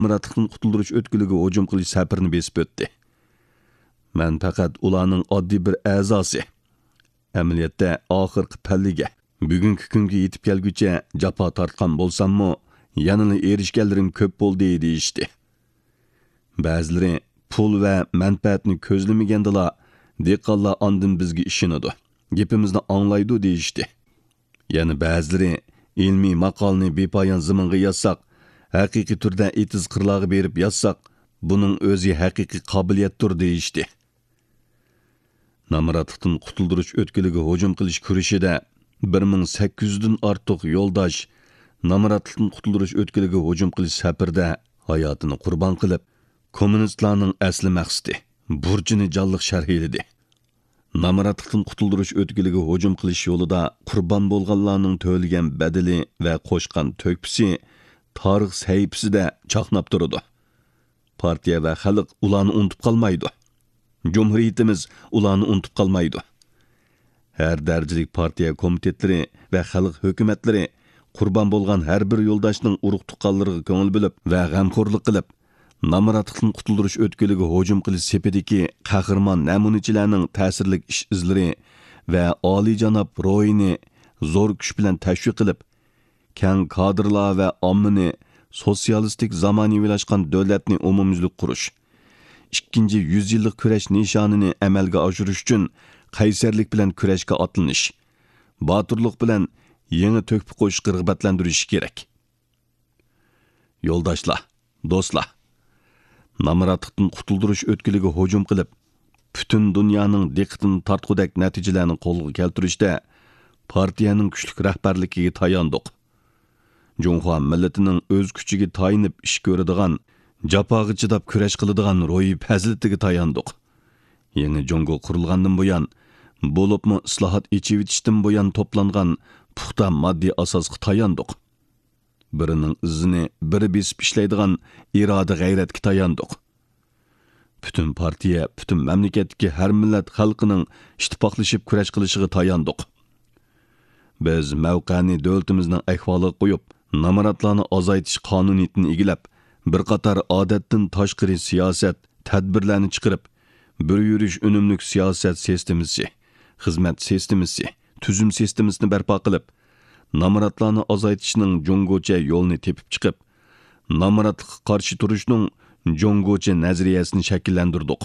Namratlıqdan qutuldirish o'tkiliga hujum qilish safirini besib o'tdi. Men faqat ularning oddiy bir a'zosi. Amaliyotda oxirgi palliga, bugungi kunga yetib kelguncha jafo tortgan bo'lsam-mu, yanada erishganlarim ko'p bo'ldi deyishdi. Ba'zilari pul va manfaatni ko'zlamagandala, dehqonlar ondan bizga ishonadi, gapimizni anglaydi deyishdi. Yana ba'zilari ilmiy maqolni bepoyon zaminga yozsak, haqiqiy turda etiz qirlog'i berib yozsak, buning o'zi haqiqiy qobiliyatdir deyishdi. Namratlıqdan qutuldirish o'tkiliga hujum qilish kurashida 1800 dan ortiq yo'ldosh Namratlıqdan qutuldirish o'tkiliga hujum qilish safarida hayotini qurbon qilib, kommunistlarning asli maqsadi, burchini jonliq sharhladi. Namratlıqdan qutuldirish o'tkiliga hujum qilish yo'lida qurbon bo'lganlarning to'lagan badali va qo'shgan to'kpisi tarix sahifasida chaqnab turadi. Partiya va xalq ularni unutib qolmaydi. Cumhuriyetimiz ularni unutib qolmaydi. Her darajalik partiya komitetlari va xalq hukumatlari qurbon bo'lgan har bir yo'ldoshning urug' tuqqanlariga ko'ngil bo'lib va g'amxo'rlik qilib, Namratlıqdan qutuldirish o'tkiliga hujum qilish sepidagi qahramon namunachilarning ta'sirli ish izlari va oliyjanob ro'yini zo'r kuch bilan tashviq qilib, keng kadrlar va ommani sotsialistik zamonaviylashgan davlatni umumyuzlik qurish, 2. yillik kurash nishonini amalga oshirish uchun qaysarlik bilan kurashga otlanish, boturlik bilan yangi to'kpi qo'yishga rag'batlantirish kerak. Yo'ldoshlar, do'stlar, Namratlıqdan qutuldirish o'tkiliga hujum qilib, butun dunyoning diqqatini tortqudak natijalarni qo'lga keltirishda partiyaning kuchli rahbarligiga tayandiq. Junxo millatining o'z kuchiga tayinib ish ko'radigan, jafoga chidab kurash qiladigan ro'yi fazilatiga tayandiq. Yangi Jungo qurilgandan buyon, bo'libmi islohot echivitishdan buyon to'plangan puxta moddiy asosga tayandiq. Birining izini biri besib ishlaydigan iroda g'ayratga tayandiq. Bütün partiya, bütün mamlakatdagi har millat xalqining ittifoqlashib kurash qilishiga tayandiq. Biz mavqani davlatimizning ahvoliga qo'yib, Namratlarni azaytish qonuniyatini egilab, bir qator odatdan tashqari siyosat tadbirlarni chiqarib, bir yurish unumlik siyosat sistemasi, xizmat sistemasi, tuzum sistemasini barpo qilib, Namratlarni azaytishning jungocha yo'lini tepib chiqib, Namratlikqa qarshi turishning jungocha nazariyasini shakllantirdik.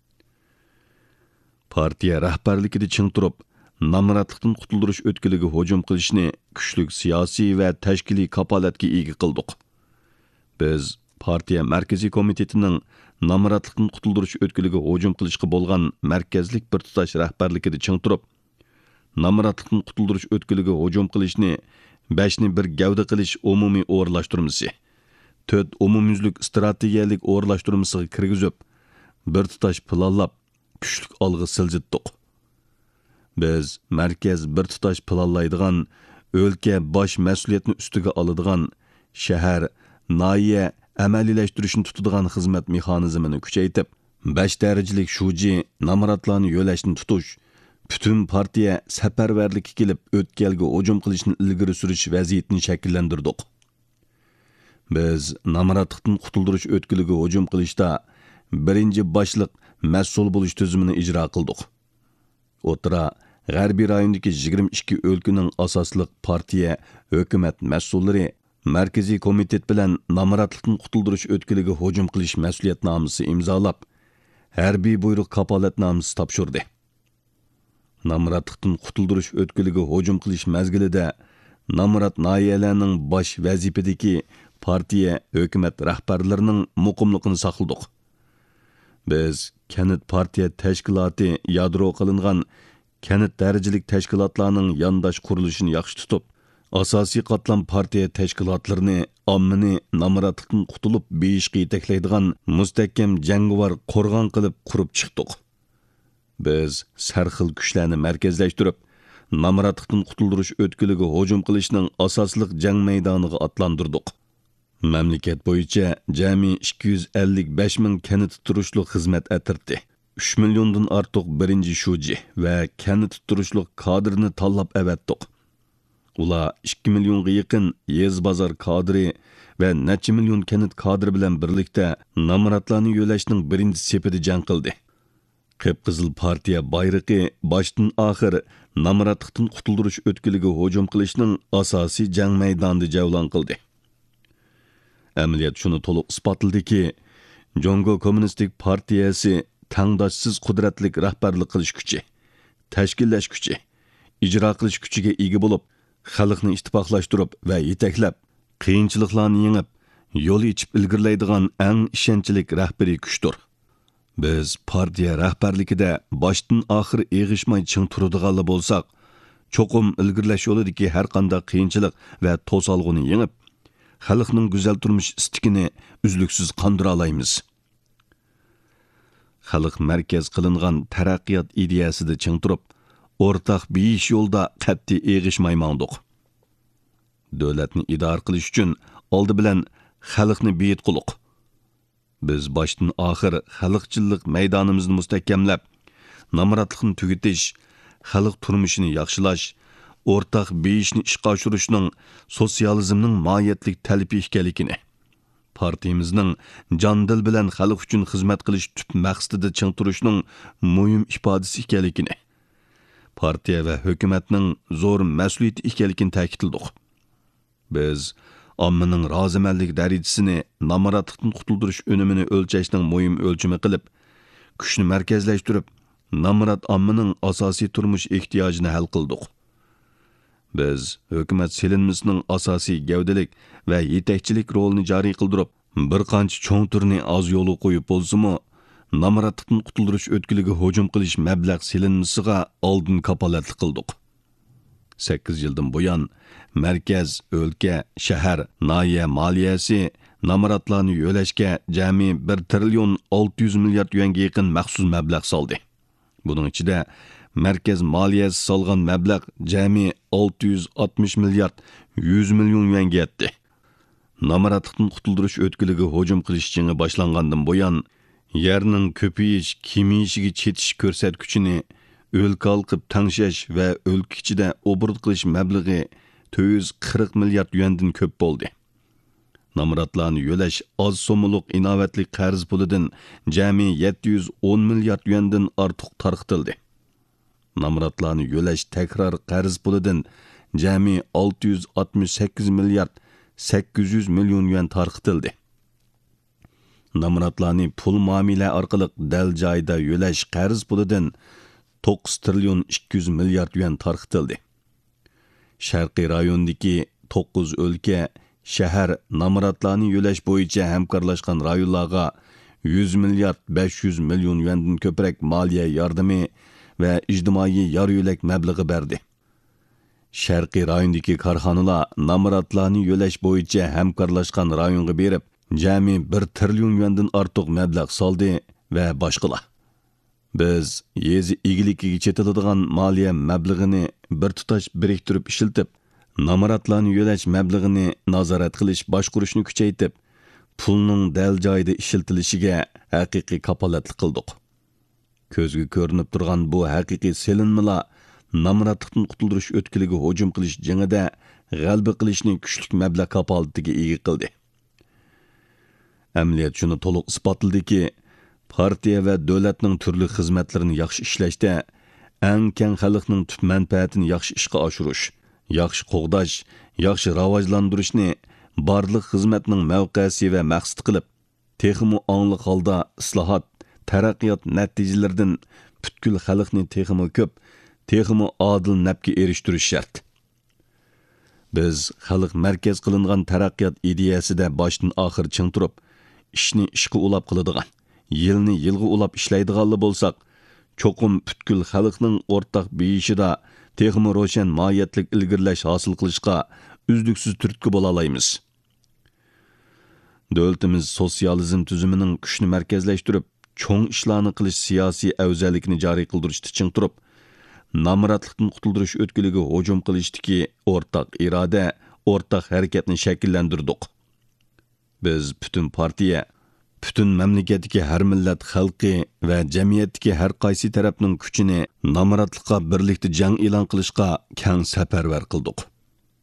Partiya rahbarligida ching turib, Namratlıqdan qutuldirish o'tkiliga hujum qilishni kuchli siyosiy va tashkiliy kapolatga ega qildik. Biz partiya markaziy komitetining Namratlıqdan qutuldirish o'tkiliga hujum qilishga bo'lgan markazlik bir tutash rahbarligida ching turib, Namratlıqdan qutuldirish o'tkiliga hujum qilishni 5ni bir gavda qilish umumiy o'rlashtirmasi, 4 umumyuzlik strategiyalik o'rlashtirmasiga kirgizib, bir tutash planlab, kuchli olg'a siljitdik. Biz markaz bir tutash planlaydigan, o'lka bosh mas'uliyatni ustiga oladigan, shahar, noya amaliyalashtirishni tutadigan xizmat mexanizmini kuchaytirib, 5 darajalik shuji Namratlarni yo'lashni tutish, bütün partiya safarbarlikka kelib o'tkalga hujum qilishni ilgari surish vaziyatini shakllantirdik. Biz Namratlıqdan qutuldirish o'tkiliga hujum qilishda birinchi boshliq mas'ul bo'lish tuzumini ijro qildik. O'tira G'arbiy rayondagi 22 o'lkaning asosliq partiya, hukumat mas'ullari markaziy komitet bilan Namratlıqdan qutuldirish o'tkiliga hujum qilish mas'uliyatnomasi imzolab, harbiy buyruq kapolatnomasi topshirdi. Namratlıqdan qutuldirish o'tkiliga hujum qilish mazgilida Namrat noyalarning bosh vazifadagi partiya, hukumat rahbarlarining muqimligini saqladik. Biz kanit partiya tashkiloti yadro qilingan kanit darajalik tashkilotlarning yondosh qurilishini yaxshi tutib, asosiy qatlam partiya tashkilotlarini ommani Namratlıqdan qutulib beyishga yetaklaydigan mustahkam jangovar qo'rg'on qilib qurib chiqdik. Biz sarxil kuchlarni markazlashtirib, Namratlıqdan qutuldirish o'tkiliga hujum qilishning asosliq jang maydoniga otlantirdik. Mamlakat bo'yicha jami 255 ming kanit turishliq xizmat atirdi. 3 milliondan ortiq birinchi shuji va kanit turishliq kadrni tanlab avatdik. Ular 2 milyonga yaqin yez bozor kadri ve necha milyon kenit kadri bilan birlikte namoratlarni yo'lashning birinchi sepida jang qildi. Qip-qizil partiya bayrog'i boshdan oxir namoratlikdan qutuldirish o'tkiliga hujum qilishning asosiy jang maydonida javlon qildi. Amaliyot shuni to'liq isbotladiki, Jongo Kommunistik partiyasi tangdoshsiz qudratlik rahbarlik qilish kuchi, tashkillash kuchi, ijro qilish kuchiga ega bo'lib, xalqni ittifoqlashtirib va yetaklab, qiyinchiliklarni yengib, yo'l ichib ilgirlaydigan eng ishonchli rahbariy kuchdir. Biz partiya rahbarligida boshdan oxir eg'ishmay ching turadiganlar bo'lsak, cho'qim ilgirlash yo'lidagi har qanday qiyinchilik va to'solg'uni yengib, xalqning go'zal turmush istikini uzluksiz qondira olamiz. Xalq markaz qilingan taraqqiyot ideyasida ching turib, o'rtaq beyish yo'lda qat'iy eg'ishmay mangdiq. Davlatni idora qilish uchun oldi bilan xalqni beyit qiliq. Biz boshdan oxir xalqchillik maydonimizni mustahkamlab, namoratlikni tugatish, xalq turmushini yaxshilash, o'rtaq beyishni ishga oshirishning sotsializmning mohiyatlik talabi ekanligini, partiyamizning jon-dil bilan xalq uchun xizmat qilish tub maqsadida ching turishning muhim ifodasi ekanligini, partiya va hukumatning zo'r mas'uliyati ekanligini ta'kidladik. Biz ommaning rozimanlik darajasini namoratlikdan qutuldirish unumini o'lchashning muhim o'lchami qilib, kuchni markazlashtirib, namorat ommaning asosiy turmush ehtiyojini hal qildik. Biz hukumat silinmasining asosiy gavdalik va yetakchilik rolini joriy qildirib, bir qancha cho'ng turni oz yo'li qo'yib bo'lsa-mu, namoratlikdan qutuldirish o'tkiliga hujum qilish mablag' silinmasiga oldin kapolatlik qildik. 8 yildan buyon markaz, o'lka, shahar, noya moliyasi namoratlarni yo'lashga jami 1 trillion 600 milliard yuanga yaqin maxsus mablag' soldi. Buning ichida markaz moliyasi solgan mablag' jami 660 milliard 100 million yuanga yetdi. Namoratlikdan qutuldirish o'tkiliga hujum qilish jingi boshlangandan buyon yerning ko'payish, kemiyishiga chetish ko'rsatkichini o'lka olqib tangshash va o'lka ichida obord qilish mablag'i 440 milliard yuandan ko'p bo'ldi. Namoratlarni yo'lash oz so'mliq inovatli qarz pulidan jami 710 milliard yuandan ortiq tarqitildi. Namoratlarni yo'lash takror qarz pulidan jami 668 milliard 800 million yuan tarqitildi. Namoratlarni pul muomala orqali dal joyda yo'lash qarz pulidan 9 trillion 200 milliard yuan tarqitildi. Sharqiy rayondagi 9 o'lka, shahar namoratlarni yo'lash bo'yicha hamkorlashgan rayonlarga 100 milliard 500 million yuandan ko'proq moliya yordami va ijtimoiy yor-yo'lak mablag'i berdi. Sharqiy rayondagi korxonalar namoratlarni yo'lash bo'yicha hamkorlashgan rayonga berib, jami 1 trillion yuandan ortiq mablag' soldi va boshqalar. Biz yezi egiligiga chetiladigan moliya mablag'ini bir tutash biriktirib ishiltib, namoratlarni yo'lash mablag'ini nazorat qilish, boshqarishni kuchaytirib, pulning dal joyida ishiltilishiga haqiqiy kapolatlik qildik. Ko'zga ko'rinib turgan bu haqiqiy selinmalar namoratlikdan qutuldirish o'tkiliga hujum qilish jangida g'alaba qilishni kuchlik mablag' kapolatiga ega qildi. Amaliyot shuni to'liq isbotladiki, partiya va davlatning turli xizmatlarini yaxshi ishlashda eng keng xalqning tub manfaatini yaxshi ishga oshirish, yaxshi qo'g'dash, yaxshi rivojlantirishni barliq xizmatning mavqesi va maqsad qilib, texmi ongliq holda islohot, taraqqiyot natijalaridan butkul xalqni texmi ko'p, texmi adil nafga erishtirish shart. Biz xalq markaz qilingan taraqqiyot ideyasida boshdan oxir ching turib, ishni ishga ulab qiladigan, yilni yilga ulab ishlaydiganlar bo'lsak, cho'qim butkul xalqning o'rtaq beyishida texmi ro'shan mohiyatlik ilgirlash hosil qilishga uzluksiz turtki bo'la olamiz. Davlatimiz sotsializm tuzumining kuchni markazlashtirib, cho'ng ishlarni qilish siyosiy afzallikni joriy qildirishda ching turib, namoratlikdan qutuldirish o'tkiliga hujum qilishdagi o'rtaq iroda, o'rtaq harakatni shakllantirdik. Biz butun partiya, butun mamlakatdagi har millat xalqi va jamiyatdagi har qaysi tarafning kuchini namoratlikqa birlikda jang e'lon qilishga keng safarbar qildik.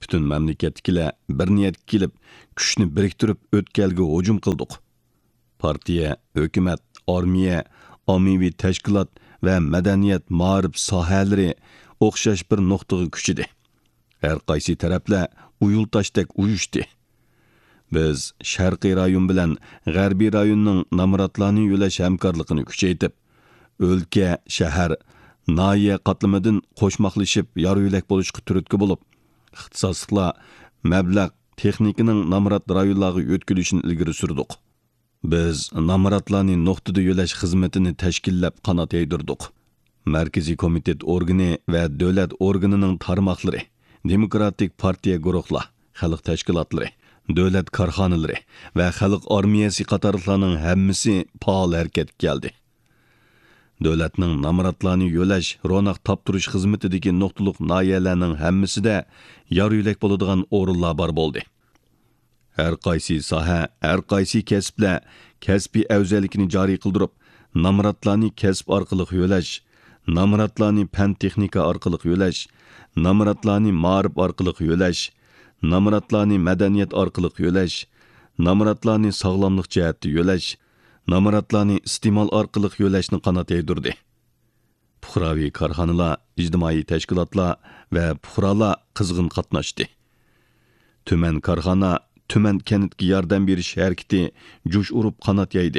Bütün memleketkiler bir niyet kelib, kuchni biriktirib o'tkalga hujum qildik. Partiya, hukumat, armiya, ommaviy tashkilot va madaniyat ma'rif sohalari o'xshash bir nuqtaga kuchidi. Har qaysi taraflar uyultashdek uyushdi. Biz sharqiy rayon bilan g'arbiy rayonning namoratlarni yo'lash hamkorligini kuchaytirib, o'lka, shahar, nahiya qatlamidan qo'shmoqlashib yoruylik bo'lishga turtki bo'lib, ixtisosliklar, mablag', texnikaning namorat rayonlarga o'tkazilishini ilgari surdik. Biz namoratlarni nuqtada yo'lash xizmatini tashkillab qanot yaydirdik. Markaziy komitet organi va davlat organining tarmoqlari, demokratik partiya guruhlar, xalq tashkilotlari, davlat korxonalari va xalq armiyasi qatorliqlarning hammasi faol harakatga keldi. Davlatning namoratlarni yo'lash, ro'naq toptirish xizmatidagi nuqtaliq nahiyalarning hammasida yoruylik bo'ladigan o'rinlar bor bo'ldi. Har qaysi soha, har qaysi kasblar kasbiy afzallikni joriy qildirib, namoratlarni kasb orqali yo'lash, namoratlarni fan texnika orqali yo'lash, namoratlarni ma'rif orqali yo'lash, namoratlarni madaniyat orqali yo'lash, namoratlarni sog'lomlik jihatda yo'lash, namoratlarni iste'mol orqali yo'lashni qanot yaydirdi. Puhraviy korxonalar, ijtimoiy tashkilotlar va puhralar qizg'in qatnashdi. Tuman korxona, tuman kentga yordam berish harakati jo'sh urib qanot yaydi.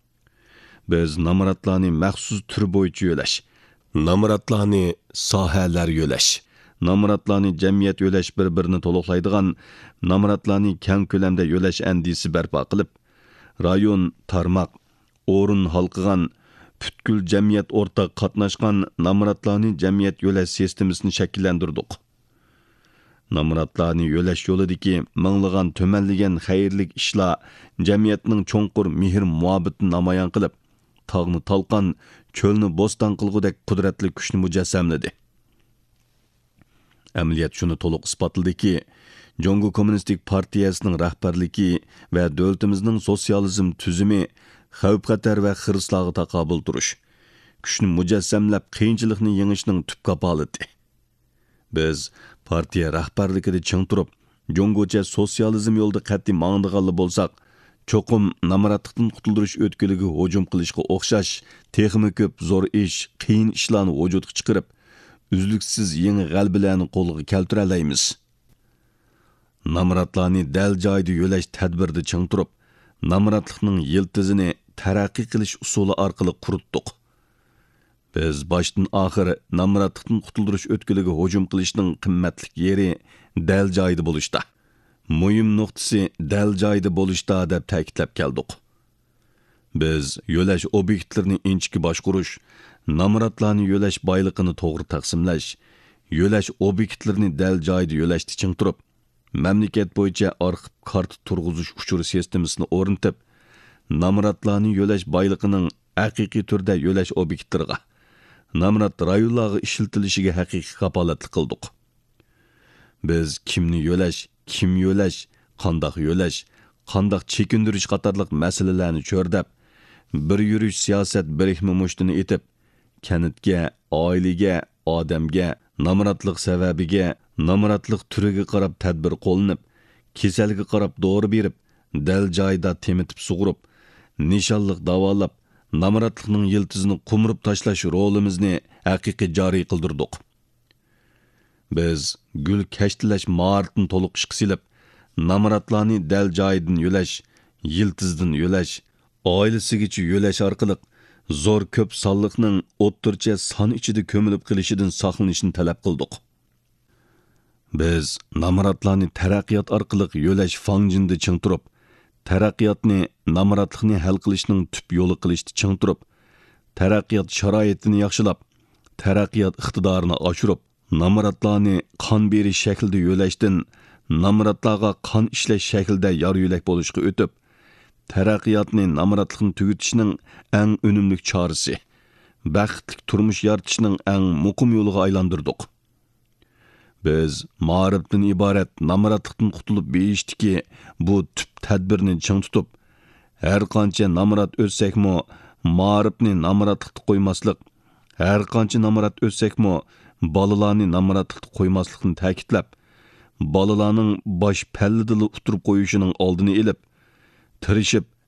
Biz namoratlarni maxsus tur bo'yicha yo'lash, namoratlarni sohalar yo'lash, namoratlarni jamiyat yo'lash bir-birini to'liqlaydigan namoratlarni keng ko'lamda yo'lash andisi barpo qilib, rayon, tarmoq, o'rin halqigan, butkul jamiyat o'rtaq qatnashgan namoratlarni jamiyat yo'lash sistemasini shakllantirdik. Namoratlarni yo'lash yo'lidagi minglagan tumanlagan xayrlik ishlar jamiyatning cho'nqur mehr muhabbetini namoyon qilib, tog'ni talqon, cho'lni bo'ston qilgudek qudratli kuchni mujassamladi. Amaliyot shuni to'liq isbotladiki, Jongo Kommunistik Partiyasining rahbarligi va davlatimizning sotsializm tuzumi xavf-xatar va xirislarga taqobil turish, kuchni mujassamlab qiyinchilikni yengishning tub kapolati. Biz partiya rahbarligida ching turib, Jongocha sotsializm yo'lida qat'iy mangdiganli bo'lsak, cho'qim namoratlikdan qutuldirish o'tkiliga hujum qilishga o'xshash texmi ko'p zo'r ish, qiyin ishlarni vujudga chiqarib, uzluksiz yangi g'albalarni qo'lga keltira olamiz. Namoratlarni dal joyida yo'lash tadbirida ching turib, namoratlikning yiltizini taraqqiy qilish usuli orqali quritdik. Biz boshdan oxir namoratlikdan qutuldirish o'tkiliga hujum qilishning qimmatli yeri dal joyida bo'lishda. Muhim nuqtasi dal joyida bo'lishda deb ta'kidlab keldik. Biz yo'lash obyektlarini inchki boshqurish, namoratlarni yo'lash boyligini to'g'ri taqsimlash, yo'lash obyektlarini dal joyida yo'lashda ching turib, mamlakat bo'yicha arxiv kart turg'izish uchur sistemasini o'rnatib, namoratlarni yo'lash boyligining haqiqiy turda yo'lash obyektlariga, namorat rayonlarga ishlatilishiga haqiqiy kapolatlik qildik. Biz kimni yo'lash, kim yo'lash, qandoq chekindirish qatorliq masalalarni cho'rdab, bir yurish siyosat birikma mushtini etib, kanitga, oilaga, odamga, namoratlik sababiga, namoratlik turiga qarab tadbir qo'llanib, kasalga qarab dori berib, dal joyida temitib sug'urib, nishonliq davolab, namoratlikning yiltizini qumrib tashlash rolimizni haqiqiy joriy qildirdik. Biz gul kashtilash maharatini to'liq ishga silib, namoratlarni dal joyidan yo'lash, yiltizdan yo'lash, oilasigacha yo'lash orqali zo'r ko'p sonliqning o'ttircha son ichida ko'milib qilishidan saqlanishni talab qildik. Biz namoratlarni taraqqiyot orqali yo'lash fanjinda ching turib, taraqqiyotni namoratlikni hal qilishning tub yo'li qilishni ching turib, taraqqiyot sharoitini yaxshilab, taraqqiyot iqtidorini oshirib, namoratlarni qon berish shaklida yo'lashdan namoratlarga qon ishlash shaklida yor yo'lak bo'lishga o'tib, taraqqiyotni namoratlikni tugutishning eng unumli chorasi, baxtli turmush yaratishning eng muqim yo'liga aylantirdik. Biz ma'rifdan iborat namoratlikdan qutulib berishdiki, bu tub tadbirni ching tutib, har qancha namorat o'tsakmi, ma'rifni namoratlikda qo'ymaslik, har qancha namorat o'tsakmi, bolalarni namoratlikda qo'ymaslikni ta'kidlab, balalarning bosh palladili uturib qo'yishining oldini olib, tirishib